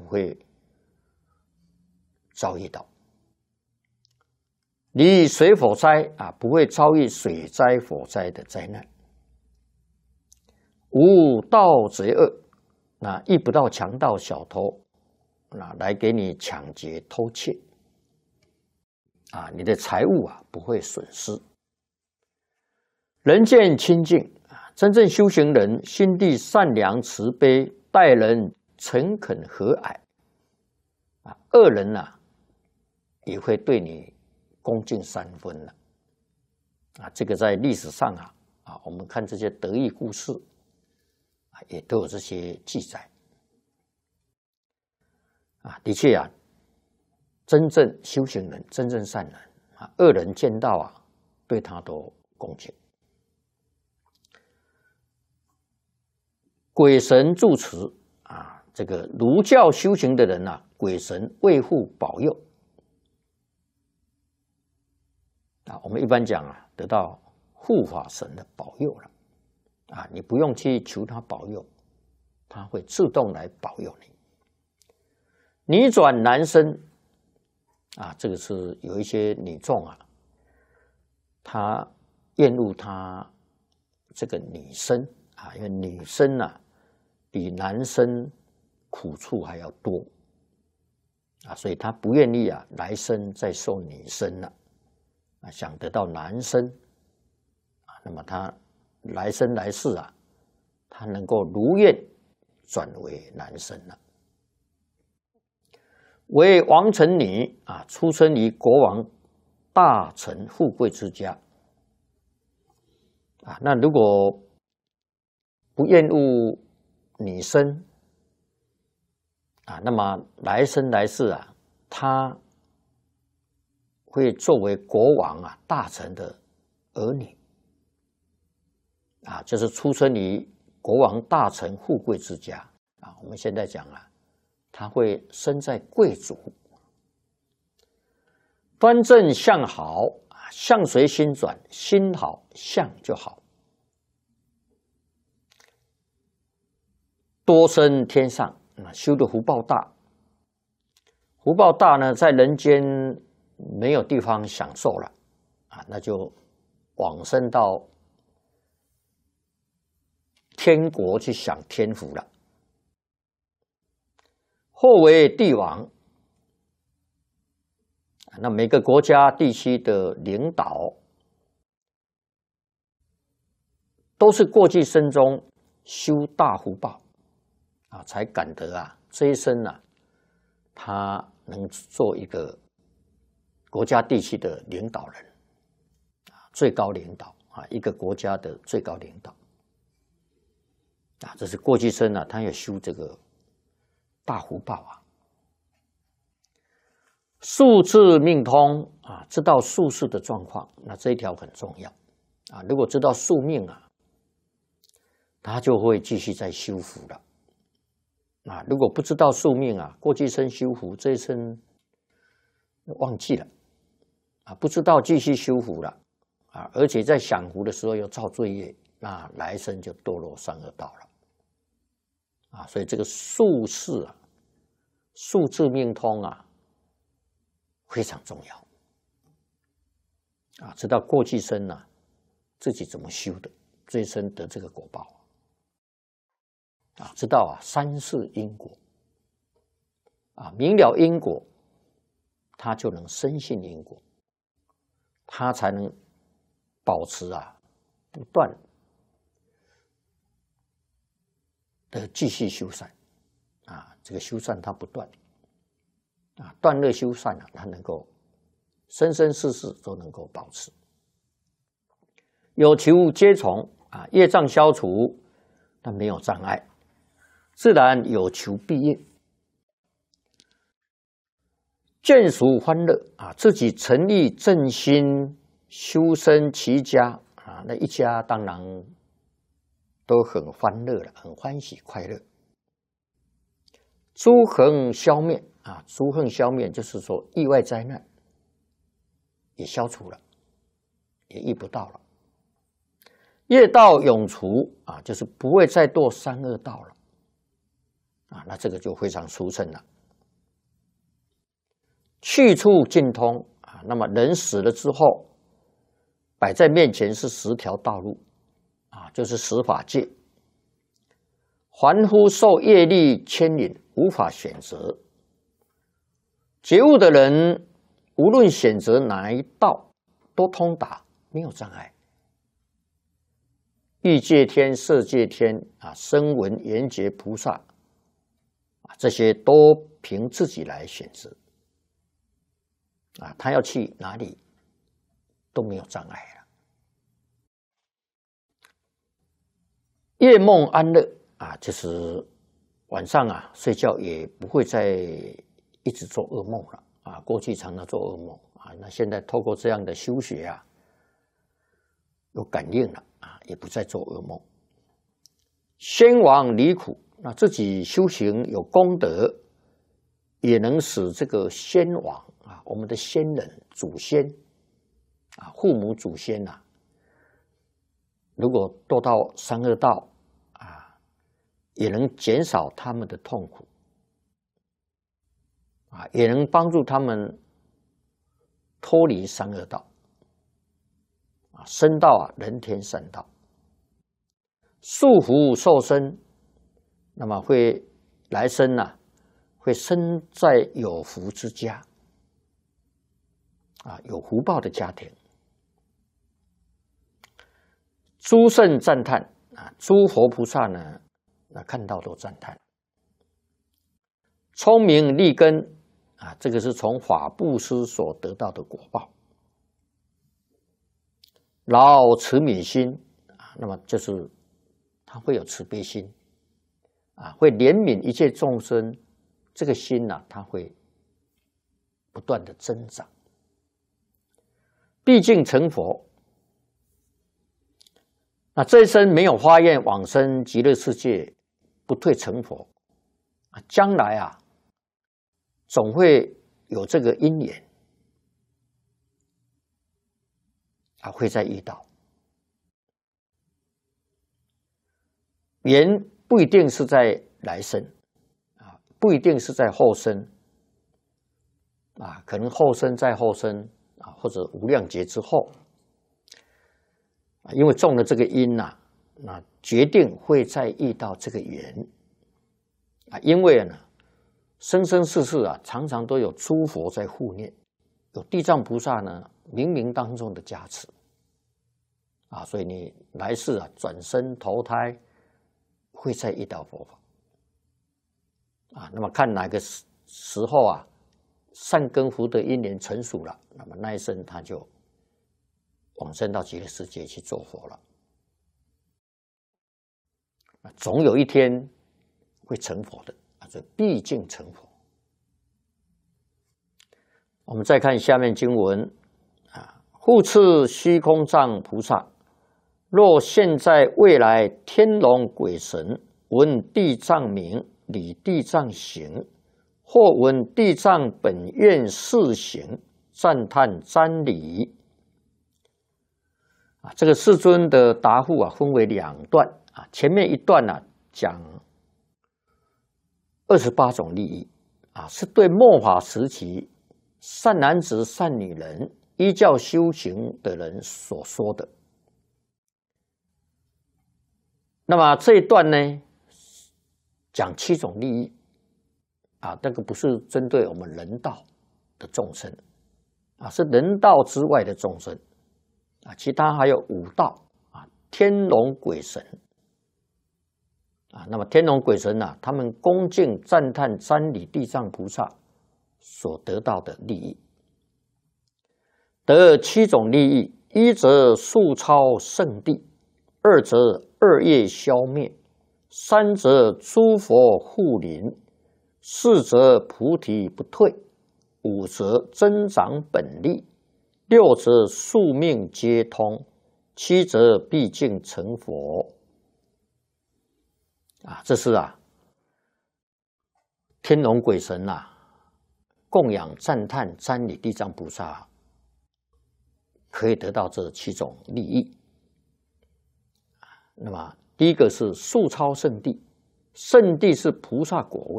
会遭遇到。离水火灾啊，不会遭遇水灾、火灾的灾难。无盗贼恶，那遇不到强盗、小偷，那来给你抢劫、偷窃，啊，你的财物啊不会损失。人见清净啊，真正修行人心地善良、慈悲，待人诚恳和蔼，啊，恶人啊也会对你恭敬三分了。啊，这个在历史上啊，我们看这些得意故事啊，也都有这些记载。啊，的确啊，真正修行人、真正善人啊，恶人见到啊，对他都恭敬。鬼神助持啊，这个儒教修行的人啊，鬼神卫护保佑啊，我们一般讲啊，得到护法神的保佑了啊，你不用去求他保佑，他会自动来保佑你。女转男生啊，这个是有一些女众啊，她厌恶她这个女生啊，因为女生啊比男生苦处还要多啊，所以她不愿意啊来生再受女生了啊，想得到男生啊，那么她来生来世啊，她能够如愿转为男生了。为王臣女啊，出生于国王大臣富贵之家啊。那如果不厌恶女生啊，那么来生来世啊，他会作为国王啊大臣的儿女啊，就是出生于国王大臣富贵之家啊。我们现在讲啊，他会生在贵族，端正相好，相随心转，心好相就好，多生天上，修的福报大。福报大呢，在人间没有地方享受了啊，那就往生到天国去享天福了。或为帝王，那每个国家地区的领导都是过去生中修大福报啊，才感得啊这一生啊，他能做一个国家地区的领导人啊，最高领导啊，一个国家的最高领导啊，这是过去生啊，他要修这个大福报啊。数字命通啊，知道数事的状况，那这一条很重要啊。如果知道宿命啊，他就会继续再修福了啊。如果不知道宿命啊，过去生修福，这一生忘记了啊，不知道继续修福了啊，而且在享福的时候又造罪业，那来生就堕落三恶道了啊。所以这个数事啊，数字命通啊，非常重要啊！知道过去生啊，自己怎么修的，这一生得这个果报啊！知道啊，三世因果啊，明了因果，他就能深信因果，他才能保持啊不断的继续修善啊！这个修善它不断。啊，断恶修善啊，他能够生生世世都能够保持。有求皆从啊，业障消除，但没有障碍，自然有求必应。见属欢乐啊，自己诚意正心修身齐家啊，那一家当然都很欢乐了，很欢喜快乐。诸横消灭啊，诸横消灭就是说意外灾难也消除了，也遇不到了。业道永除啊，就是不会再堕三恶道了啊，那这个就非常殊胜了去处尽通啊。那么人死了之后，摆在面前是10条道路啊，就是10法界。凡夫受业力牵引，无法选择。觉悟的人，无论选择哪一道，都通达，没有障碍。欲界天、色界天啊，声闻缘觉菩萨啊，这些都凭自己来选择啊，他要去哪里都没有障碍了。夜梦安乐啊，就是晚上啊睡觉也不会再一直做噩梦了啊。过去常常做噩梦啊，那现在透过这样的修学啊，有感应了啊，也不再做噩梦。先王离苦，那自己修行有功德，也能使这个先王啊，我们的先人、祖先啊、父母祖先呐，如果堕到三恶道啊，也能减少他们的痛苦啊，也能帮助他们脱离三恶道啊，升到人天善道。束缚受身，那么会来生啊，会生在有福之家啊，有福报的家庭。诸圣赞叹啊，诸佛菩萨呢，那看到都赞叹。聪明利根啊，这个是从法布施所得到的果报。饶慈悯心啊，那么就是他会有慈悲心啊，会怜悯一切众生，这个心呢，它会不断的增长。毕竟成佛，那这一生没有发愿往生极乐世界，不退成佛啊，将来啊，总会有这个因缘啊，会再遇到。缘不一定是在来生啊，不一定是在后生啊，可能后生再后生啊，或者无量劫之后啊，因为种了这个因呐，那决定会再遇到这个缘啊，因为呢，生生世世啊，常常都有诸佛在护念，有地藏菩萨呢，冥冥当中的加持啊，所以你来世啊，转生投胎。会再遇到佛法啊，那么看哪个时候啊，善根福德因缘成熟了，那么那一生他就往生到极乐世界去做佛了。总有一天会成佛的啊，这毕竟成佛。我们再看下面经文啊，护持虚空藏菩萨。若现在未来天龙鬼神闻地藏名，理地藏行，或闻地藏本愿事行，赞叹瞻礼啊，这个世尊的答复啊，分为2段啊。前面一段呢，讲28种利益啊，是对末法时期善男子、善女人依教修行的人所说的。那么这一段呢，讲7种利益啊，这个不是针对我们人道的众生啊，是人道之外的众生啊，其他还有5道啊，天龙鬼神啊，那么天龙鬼神啊，他们恭敬赞叹瞻礼地藏菩萨所得到的利益，得7种利益：一则速超圣地，二则恶业消灭，三则诸佛护临，四则菩提不退，五则增长本力，六则宿命皆通，七则毕竟成佛。啊，这是啊，天龙鬼神啊，供养赞叹瞻礼地藏菩萨，可以得到这7种利益。那么第一个是速超圣地，圣地是菩萨果位。